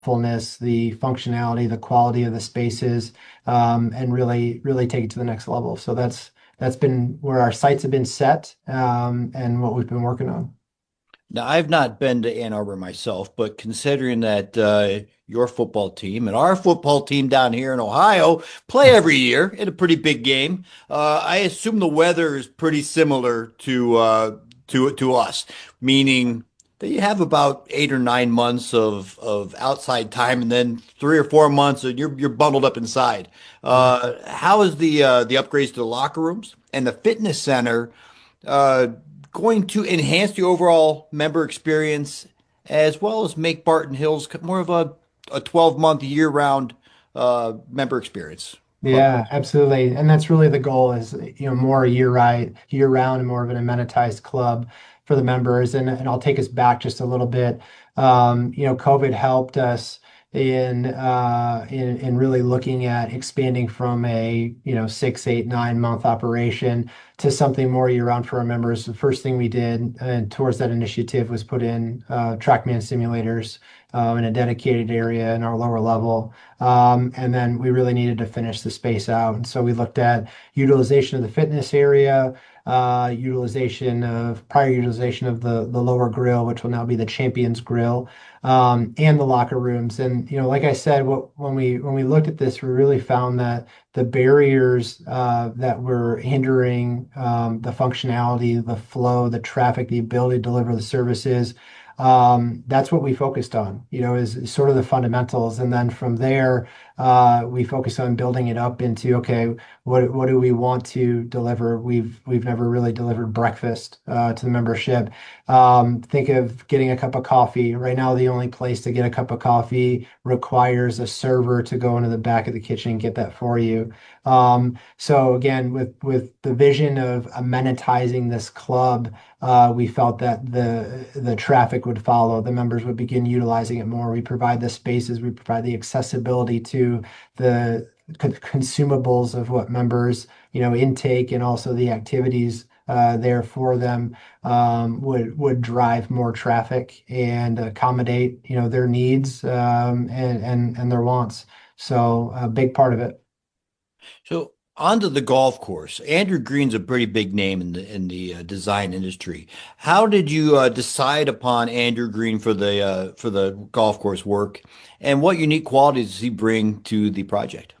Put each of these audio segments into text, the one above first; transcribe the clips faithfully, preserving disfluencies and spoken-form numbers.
fullness, the functionality, the quality of the spaces, um, and really, really take it to the next level. So that's that's been where our sights have been set, um, and what we've been working on. Now, I've not been to Ann Arbor myself, but considering that uh, your football team and our football team down here in Ohio play every year in a pretty big game, uh, I assume the weather is pretty similar to uh, to to us, meaning that you have about eight or nine months of of outside time, and then three or four months and you're you're bundled up inside. Yeah. Uh, how is the uh, the upgrades to the locker rooms and the fitness center uh, going to enhance the overall member experience as well as make Barton Hills more of a, a twelve month year round uh, member experience. Club. Yeah, absolutely. And that's really the goal is, you know, more year right, year round and more of an amenitized club for the members. And, and I'll take us back just a little bit. Um, you know, COVID helped us in, uh, in in really looking at expanding from a, you know, six, eight, nine month operation to something more year round for our members. The first thing we did uh, towards that initiative was put in uh, TrackMan simulators uh, in a dedicated area in our lower level. Um, and then we really needed to finish the space out. And so we looked at utilization of the fitness area, uh, utilization of prior utilization of the the lower grill, which will now be the Champions Grill, um, and the locker rooms. And you know, like I said, what when we when we looked at this, we really found that the barriers uh, that were hindering um, the functionality, the flow, the traffic, the ability to deliver the services, um, that's what we focused on, you know, is, is sort of the fundamentals. And then from there, uh, we focus on building it up into, okay, what what do we want to deliver? We've we've never really delivered breakfast uh, to the membership. Um, think of getting a cup of coffee. Right now, the only place to get a cup of coffee requires a server to go into the back of the kitchen and get that for you. Um, so again, with with the vision of amenitizing this club, uh, we felt that the the traffic would follow. The members would begin utilizing it more. We provide the spaces, we provide the accessibility to the con- consumables of what members, you know, intake and also the activities uh, there for them um, would would drive more traffic and accommodate, you know, their needs um, and and and their wants. So a big part of it. So onto the golf course. Andrew Green's a pretty big name in the in the uh, design industry. How did you uh, decide upon Andrew Green for the uh, for the golf course work, and what unique qualities does he bring to the project?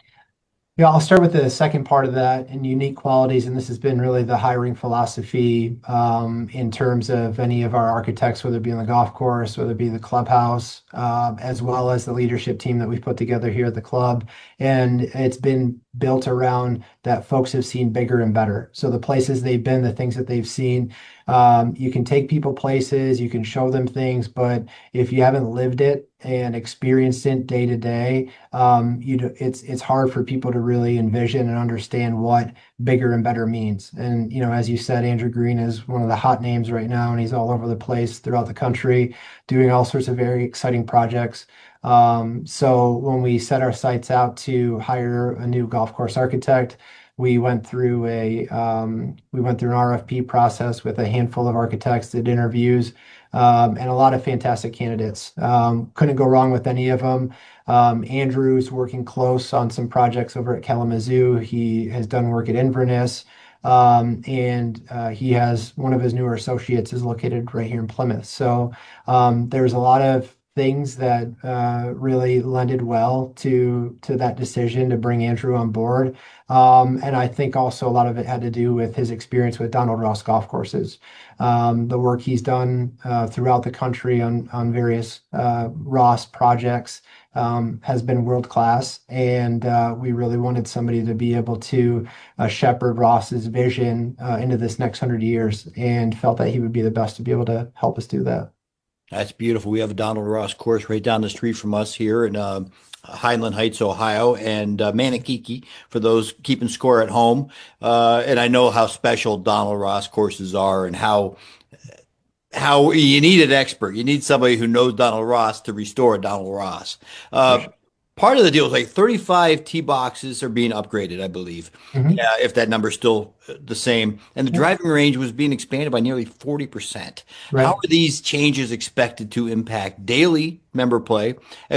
Yeah, I'll start with the second part of that and unique qualities. And this has been really the hiring philosophy um, in terms of any of our architects, whether it be on the golf course, whether it be the clubhouse, um, as well as the leadership team that we've put together here at the club. And it's been built around that folks have seen bigger and better. So the places they've been, the things that they've seen, um, you can take people places, you can show them things, but if you haven't lived it and experienced it day to day, um, you know, it's it's hard for people to really envision and understand what bigger and better means. And you know, as you said, Andrew Green is one of the hot names right now, and he's all over the place throughout the country, doing all sorts of very exciting projects. Um, so when we set our sights out to hire a new golf course architect, we went through a um, we went through an R F P process with a handful of architects, did interviews, um, and a lot of fantastic candidates. Um, couldn't go wrong with any of them. Um, Andrew's working close on some projects over at Kalamazoo. He has done work at Inverness. Um, and uh, he has one of his newer associates is located right here in Plymouth. So um, there's a lot of things that uh, really lended well to to that decision to bring Andrew on board. Um, and I think also a lot of it had to do with his experience with Donald Ross golf courses, um, the work he's done uh, throughout the country on on various uh, Ross projects um, has been world class, and uh, we really wanted somebody to be able to uh, shepherd Ross's vision uh, into this next hundred years, and felt that he would be the best to be able to help us do that. That's beautiful. We have a Donald Ross course right down the street from us here in uh, Highland Heights, Ohio, and uh, Manakiki for those keeping score at home. Uh, and I know how special Donald Ross courses are and how how you need an expert. You need somebody who knows Donald Ross to restore Donald Ross. For Uh, sure. part of the deal is like thirty-five tee boxes are being upgraded, I believe. Mhm. Yeah, if that number's still uh, the same. And the Yep. driving range was being expanded by nearly forty percent. How Right. are these changes expected to impact daily member play